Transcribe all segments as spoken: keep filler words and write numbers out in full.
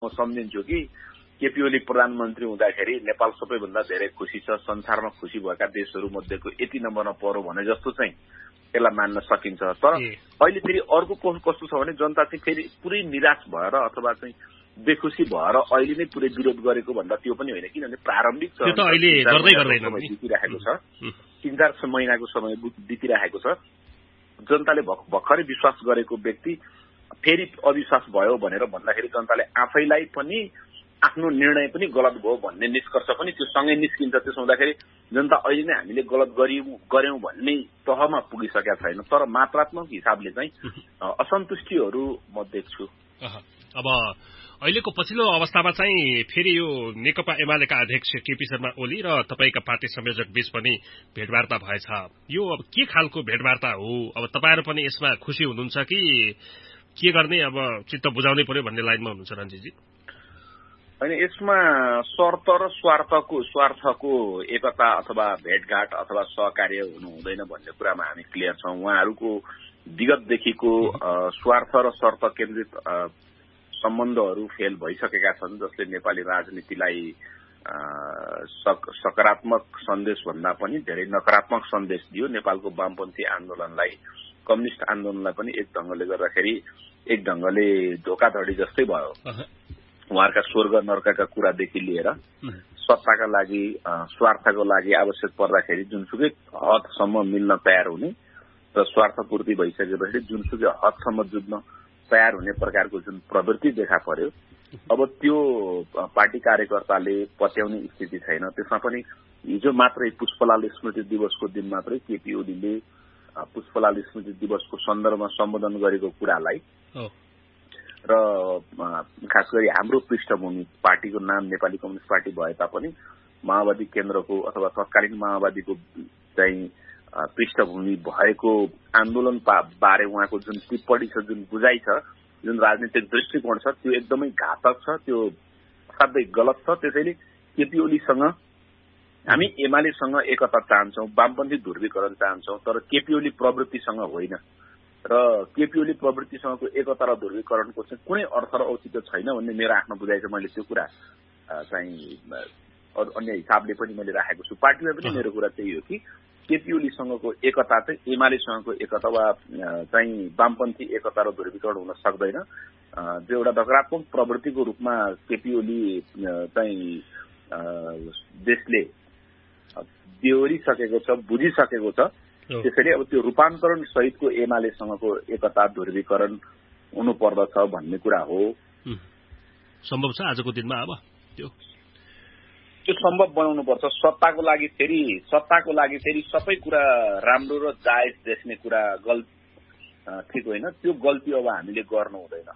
म सम्झिन्छु कि केपी ओली प्रधानमन्त्री हुँदाखेरि नेपाल सबैभन्दा धेरै खुसी छ, संसारमा खुसी भएका देशहरू मध्येको यति नम्बरमा पर्यो भने जस्तो चाहिँ त्यसलाई मान्न सकिन्छ। तर अहिले फेरि अर्को कस्तो छ भने जनता चाहिँ फेरि पुरै निराश भएर अथवा चाहिँ बेखुसी भएर अहिले नै पुरै विरोध गरेको भन्दा त्यो पनि होइन, किनभने प्रारम्भिक समय बितिरहेको छ, तीन चार महिनाको समय बितिरहेको छ। जनताले भर्खरै विश्वास गरेको व्यक्ति फेरि अविश्वास भयो भनेर भन्दाखेरि जनताले आफैलाई पनि आफ्नो निर्णय पनि गलत भयो भन्ने निष्कर्ष पनि त्यो सँगै निस्किन्छ। त्यसो हुँदाखेरि जनता अहिले नै हामीले गलत गर्यौं गर्यौं भन्ने तहमा पुगिसकेका छैन। तर मात्रात्मक हिसाबले चाहिँ असन्तुष्टिहरू म देख्छु। अब अहिलेको पछिल्लो अवस्थामा चाहिँ फेरि यो नेकपा एमालेका अध्यक्ष केपी शर्मा ओली र तपाईका पार्टी संयोजक बीच पनि भेटवार्ता भएछ। यो अब के खालको भेटवार्ता हो? अब तपाईहरु पनि यसमा खुसी हुनुहुन्छ कि के गर्ने, अब चित्त बुझाउनै पर्यो भन्ने लाइनमा हुनुहुन्छ रञ्जितजी? होइन, यसमा शर्त र स्वार्थको स्वार्थको एकता अथवा भेटघाट अथवा सहकार्य हुनु हुँदैन भन्ने कुरामा हामी क्लियर छौं। उहाँहरूको विगतदेखिको स्वार्थ र शर्त केन्द्रित सम्बन्धहरू फेल भइसकेका छन्, जसले नेपाली राजनीतिलाई सकारात्मक सन्देश भन्दा पनि धेरै नकारात्मक सन्देश दियो। नेपालको वामपन्थी आन्दोलनलाई, कम्युनिस्ट आन्दोलनलाई पनि एक ढंगले गर्दाखेरि एक ढंगले धोकाधडी जस्तै भयो। उहाँहरूका स्वर्ग नर्कका कुरादेखि लिएर सत्ताका लागि, स्वार्थको लागि आवश्यक पर्दाखेरि जुनसुकै हदसम्म मिल्न तयार हुने र स्वार्थपूर्ति भइसकेपछि जुनसुकै हदसम्म जुझ्न तयार हुने प्रकारको जुन प्रवृत्ति देखा पर्यो, अब त्यो पार्टी कार्यकर्ताले पत्याउने स्थिति छैन। त्यसमा पनि हिजो मात्रै पुष्पलाल स्मृति दिवसको दिन मात्रै केपी ओलीले पुष्पलाल स्मृति दिवसको सन्दर्भमा सम्बोधन गरेको कुरालाई र खास गरी हाम्रो पृष्ठभूमि पार्टीको नाम नेपाली कम्युनिस्ट पार्टी भए तापनि माओवादी केन्द्रको अथवा तत्कालीन माओवादीको चाहिँ पृष्ठभूमि भएको आन्दोलन बारे उहाँको जुन टिप्पणी छ, जुन बुझाइ छ, जुन राजनीतिक दृष्टिकोण छ, त्यो एकदमै घातक छ, त्यो असाध्यै गलत छ। त्यसैले केपी ओलीसँग हामी एमालेसँग एकता चाहन्छौं, वामपन्थी ध्रुवीकरण चाहन्छौं, तर केपी ओली प्रवृत्तिसँग होइन। र केपी ओली प्रवृत्तिसँगको एकता र ध्रुवीकरणको चाहिँ कुनै अर्थ र औचित्य छैन भन्ने मेरो आफ्नो बुझाइ छ। मैले त्यो कुरा चाहिँ अन्य हिसाबले पनि मैले राखेको छु। पार्टीमा पनि मेरो कुरा त्यही हो कि केपी ओलीसँगको एकता चाहिँ एमालेसँगको एकता वा चाहिँ वामपन्थी एकता र ध्रुवीकरण हुन सक्दैन। जो एउटा नकारात्मक प्रवृत्तिको रूपमा केपी ओली चाहिँ देशले बेहोरिसकेको छ, बुझिसकेको छ। त्यसैले अब त्यो रूपान्तरण सहितको एमालेसँगको एकता ध्रुवीकरण हुनुपर्दछ भन्ने कुरा हो। सम्भव छ आजको दिनमा? अब त्यो त्यो सम्भव बनाउनुपर्छ। सत्ताको लागि फेरि सत्ताको लागि फेरि सबै कुरा राम्रो र जायज देख्ने कुरा गल्ती ठिक होइन। त्यो गल्ती अब हामीले गर्नु हुँदैन।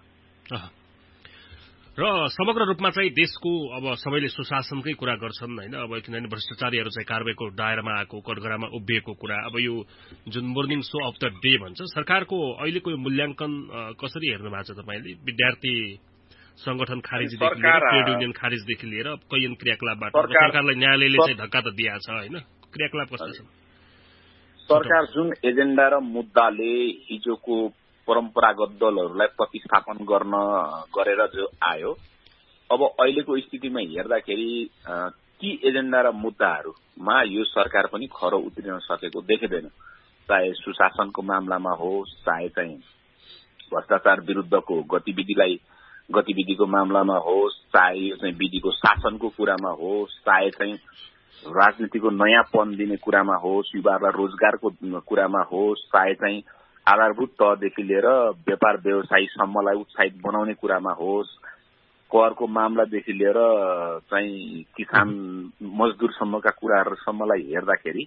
र समग्र रूपमा चाहिँ देशको अब सबैले सुशासनकै कुरा गर्छन् हैन। अब किनभने भ्रष्टाचारीहरू चाहिँ कारबाहीको दायरामा आएको, कटघरामा उभिएको कुरा, अब यो जुन morning show of the day भन्छ, सरकारको अहिलेको यो मूल्याङ्कन कसरी हेर्नु भएको छ तपाईले? विद्यार्थी संगठन खारिजदेखि लिएर ट्रेड युनियन खारिजदेखि लिएर कैयन क्रियाकलापबाट सरकारलाई न्यायालयले चाहिँ धक्का त दिएको छ हैन, क्रियाकलाप कस्तो छ? सरकार जुन एजेन्डा र मुद्दाले हिजोको परम्परागत दलहरूलाई प्रतिस्थापन गर्न गरेर जो आयो, अब अहिलेको स्थितिमा हेर्दाखेरि ती एजेन्डा र मुद्दाहरूमा यो सरकार पनि खरो उत्रिन सकेको देखिँदैन। चाहे सुशासनको मामलामा होस्, चाहे चाहिँ भ्रष्टाचार विरुद्धको गतिविधिलाई गतिविधिको मामलामा होस्, चाहे यो चाहिँ विधिको शासनको कुरामा होस्, चाहे चाहिँ राजनीतिको नयाँपन दिने कुरामा होस्, युवाहरूलाई रोजगारको कुरामा होस्, चाहे चाहिँ आधारभूत तहदेखि लिएर व्यापार व्यवसायसम्मलाई उत्साहित बनाउने कुरामा होस्, करको मामलादेखि लिएर चाहिँ किसान मजदुरसम्मका कुराहरूसम्मलाई हेर्दाखेरि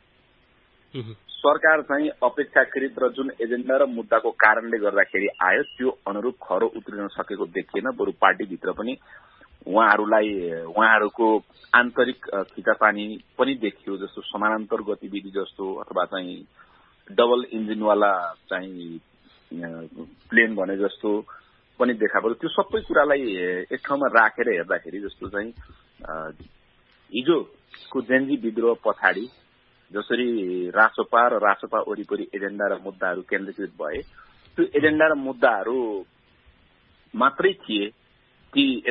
सरकार चाहिँ अपेक्षाकृत र जुन एजेन्डा र मुद्दाको कारणले गर्दाखेरि आयो त्यो अनुरूप खरो उत्रिन सकेको देखिएन। बरु पार्टीभित्र पनि उहाँहरूलाई उहाँहरूको आन्तरिक खिचातानी पनि देखियो, जस्तो समानान्तर गतिविधि जस्तो अथवा चाहिँ डबल इन्जिनवाला चाहिँ प्लेन भने जस्तो पनि देखा पर्यो। त्यो सबै कुरालाई एक ठाउँमा राखेर हेर्दाखेरि जस्तो चाहिँ हिजोको जेन्जी विद्रोह पछाडि जसरी रासोपा र रासोपा वरिपरि एजेन्डा र मुद्दाहरू केन्द्रीकृत भए, त्यो एजेन्डा र मुद्दाहरू मात्रै थिए, ती